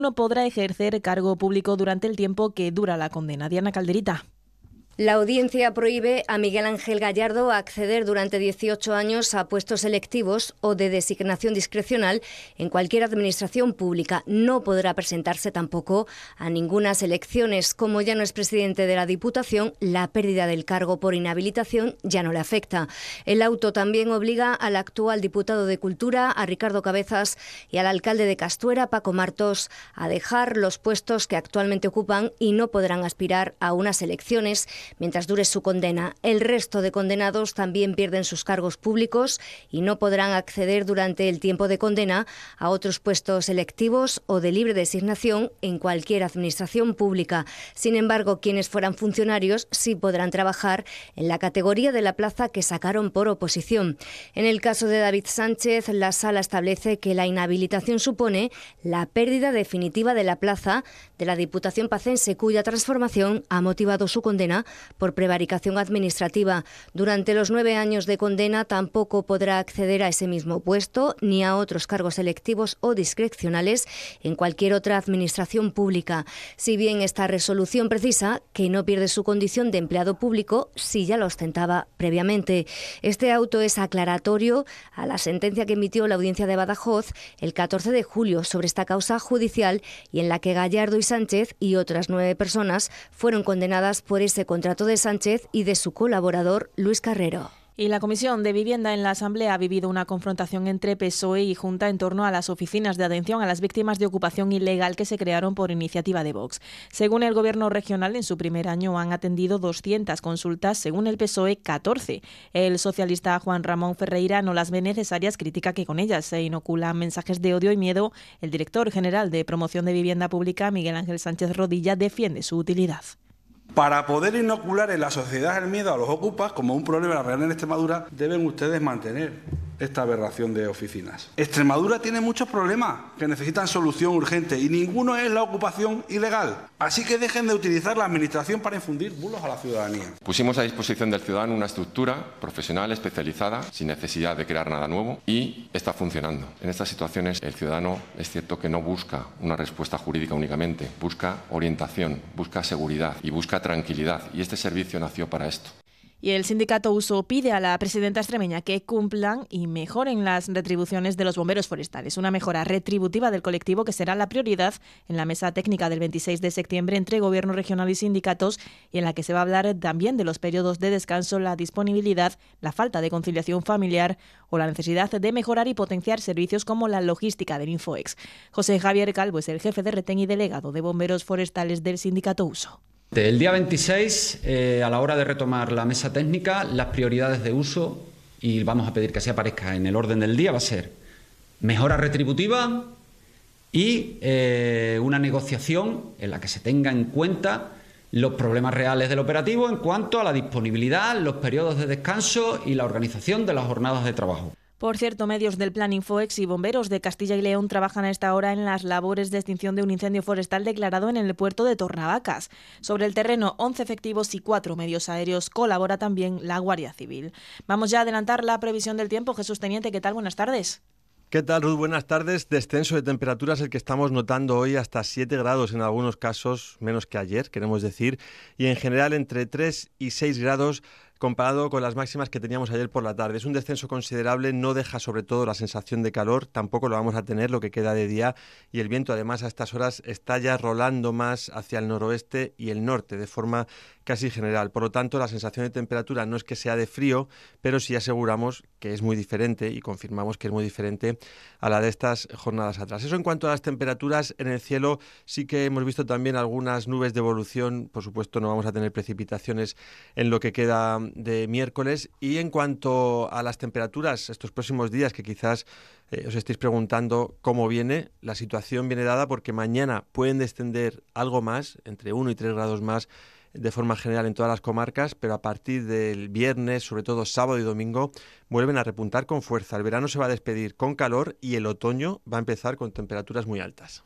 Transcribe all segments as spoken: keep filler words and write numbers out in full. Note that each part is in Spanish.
no podrá ejercer cargo público durante el tiempo que dura la condena. Diana Calderita. La audiencia prohíbe a Miguel Ángel Gallardo acceder durante dieciocho años a puestos electivos o de designación discrecional en cualquier administración pública. No podrá presentarse tampoco a ninguna elecciones. Como ya no es presidente de la Diputación, la pérdida del cargo por inhabilitación ya no le afecta. El auto también obliga al actual diputado de Cultura, a Ricardo Cabezas, y al alcalde de Castuera, Paco Martos, a dejar los puestos que actualmente ocupan y no podrán aspirar a unas elecciones mientras dure su condena. El resto de condenados también pierden sus cargos públicos y no podrán acceder durante el tiempo de condena a otros puestos electivos o de libre designación en cualquier administración pública. Sin embargo, quienes fueran funcionarios sí podrán trabajar en la categoría de la plaza que sacaron por oposición. En el caso de David Sánchez, la Sala establece que la inhabilitación supone la pérdida definitiva de la plaza de la Diputación pacense, cuya transformación ha motivado su condena por prevaricación administrativa. Durante los nueve años de condena tampoco podrá acceder a ese mismo puesto ni a otros cargos electivos o discrecionales en cualquier otra administración pública. Si bien esta resolución precisa que no pierde su condición de empleado público si ya lo ostentaba previamente. Este auto es aclaratorio a la sentencia que emitió la Audiencia de Badajoz el catorce de julio sobre esta causa judicial y en la que Gallardo y Sánchez y otras nueve personas fueron condenadas por ese contrato de Sánchez y de su colaborador Luis Carrero. Y la Comisión de Vivienda en la Asamblea ha vivido una confrontación entre P S O E y Junta en torno a las oficinas de atención a las víctimas de ocupación ilegal que se crearon por iniciativa de Vox. Según el Gobierno regional, en su primer año han atendido doscientas consultas, según el P S O E, catorce. El socialista Juan Ramón Ferreira no las ve necesarias, critica que con ellas se inoculan mensajes de odio y miedo. El director general de Promoción de Vivienda Pública, Miguel Ángel Sánchez Rodilla, defiende su utilidad. Para poder inocular en la sociedad el miedo a los ocupas, como un problema real en Extremadura, deben ustedes mantener esta aberración de oficinas. Extremadura tiene muchos problemas que necesitan solución urgente y ninguno es la ocupación ilegal. Así que dejen de utilizar la administración para infundir bulos a la ciudadanía. Pusimos a disposición del ciudadano una estructura profesional especializada, sin necesidad de crear nada nuevo, y está funcionando. En estas situaciones el ciudadano es cierto que no busca una respuesta jurídica únicamente, busca orientación, busca seguridad y busca tranquilidad, y este servicio nació para esto. Y el sindicato Uso pide a la presidenta extremeña que cumplan y mejoren las retribuciones de los bomberos forestales. Una mejora retributiva del colectivo que será la prioridad en la mesa técnica del veintiséis de septiembre entre Gobierno regional y sindicatos, y en la que se va a hablar también de los periodos de descanso, la disponibilidad, la falta de conciliación familiar o la necesidad de mejorar y potenciar servicios como la logística del Infoex. José Javier Calvo es el jefe de retén y delegado de bomberos forestales del sindicato Uso. El día veintiséis, eh, a la hora de retomar la mesa técnica, las prioridades de Uso, y vamos a pedir que así aparezca en el orden del día, va a ser mejora retributiva y eh, una negociación en la que se tenga en cuenta los problemas reales del operativo en cuanto a la disponibilidad, los periodos de descanso y la organización de las jornadas de trabajo. Por cierto, medios del Plan Infoex y bomberos de Castilla y León trabajan a esta hora en las labores de extinción de un incendio forestal declarado en el puerto de Tornavacas. Sobre el terreno, once efectivos y cuatro medios aéreos. Colabora también la Guardia Civil. Vamos ya a adelantar la previsión del tiempo. Jesús Teniente, ¿qué tal? Buenas tardes. ¿Qué tal, Ruth? Buenas tardes. Descenso de temperaturas el que estamos notando hoy, hasta siete grados en algunos casos, menos que ayer, queremos decir, y en general entre tres y seis grados comparado con las máximas que teníamos ayer por la tarde. Es un descenso considerable, no deja sobre todo la sensación de calor, tampoco lo vamos a tener lo que queda de día, y el viento además a estas horas está ya rolando más hacia el noroeste y el norte de forma casi general. Por lo tanto, la sensación de temperatura no es que sea de frío, pero sí aseguramos que es muy diferente y confirmamos que es muy diferente a la de estas jornadas atrás. Eso en cuanto a las temperaturas. En el cielo sí que hemos visto también algunas nubes de evolución. Por supuesto, no vamos a tener precipitaciones en lo que queda de miércoles. Y en cuanto a las temperaturas estos próximos días, que quizás eh, os estéis preguntando cómo viene, la situación viene dada porque mañana pueden descender algo más, entre uno y tres grados más, de forma general en todas las comarcas, pero a partir del viernes, sobre todo sábado y domingo, vuelven a repuntar con fuerza. El verano se va a despedir con calor y el otoño va a empezar con temperaturas muy altas.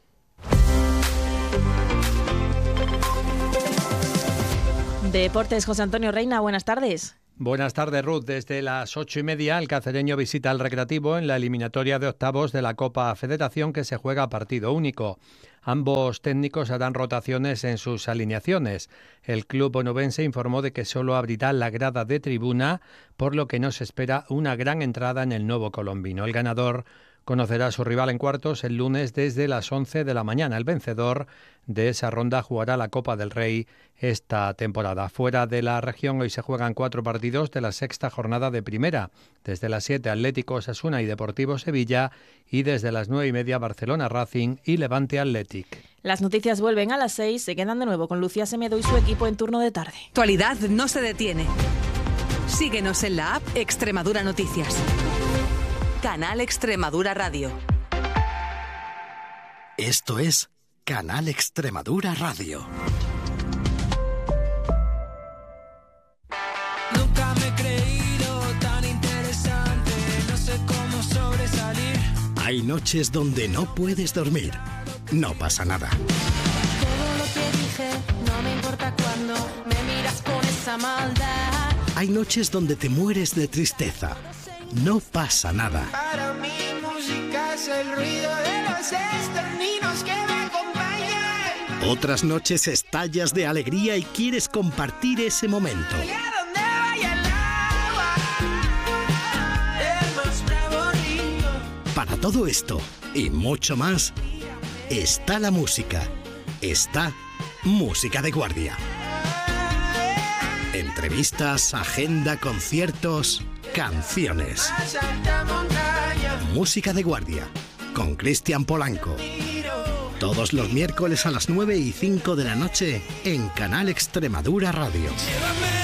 Deportes, José Antonio Reina, buenas tardes. Buenas tardes, Ruth. Desde las ocho y media, el cacereño visita el Recreativo en la eliminatoria de octavos de la Copa Federación, que se juega a partido único. Ambos técnicos harán rotaciones en sus alineaciones. El club onubense informó de que solo abrirá la grada de tribuna, por lo que no se espera una gran entrada en el nuevo colombino. El ganador conocerá a su rival en cuartos el lunes desde las once de la mañana. El vencedor de esa ronda jugará la Copa del Rey esta temporada. Fuera de la región, hoy se juegan cuatro partidos de la sexta jornada de Primera. Desde las siete, Atlético Osasuna y Deportivo Sevilla, y desde las nueve y media, Barcelona Racing y Levante Athletic. Las noticias vuelven a las seis, se quedan de nuevo con Lucía Semedo y su equipo en turno de tarde. Actualidad no se detiene. Síguenos en la app Extremadura Noticias. Canal Extremadura Radio. Esto es Canal Extremadura Radio. Nunca me he creído tan interesante, no sé cómo sobresalir. Hay noches donde no puedes dormir. No pasa nada. Todo lo que dije, no me importa cuando me miras con esa maldad. Hay noches donde te mueres de tristeza. No pasa nada. Para mí música es el ruido de los estorninos que me acompañan. Otras noches estallas de alegría y quieres compartir ese momento. Y a donde vaya el agua, el más bravo río. Para todo esto y mucho más, está la música. Está Música de Guardia. Entrevistas, agenda, conciertos, canciones. Música de Guardia, con Cristian Polanco. Todos los miércoles a las nueve y cinco de la noche en Canal Extremadura Radio. Llévame